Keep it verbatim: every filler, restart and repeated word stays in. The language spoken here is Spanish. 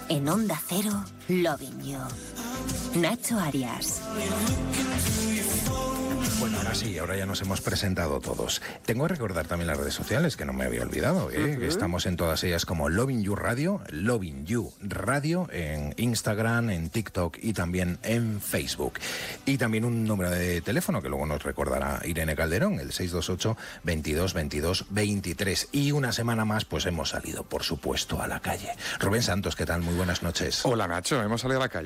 En Onda Cero, Loving You. Nacho Arias. Bueno, ahora sí, ahora ya nos hemos presentado todos. Tengo que recordar también las redes sociales, que no me había olvidado, ¿eh? Uh-huh. Estamos en todas ellas como Loving You Radio, Loving You Radio, en Instagram, en TikTok y también en Facebook. Y también un número de teléfono que luego nos recordará Irene Calderón, el seis dos ocho, veintidós, veintidós, veintitrés. Y una semana más, pues hemos salido, por supuesto, a la calle. Rubén Santos, ¿qué tal? Muy buenas noches. Hola, Nacho, hemos salido a la calle.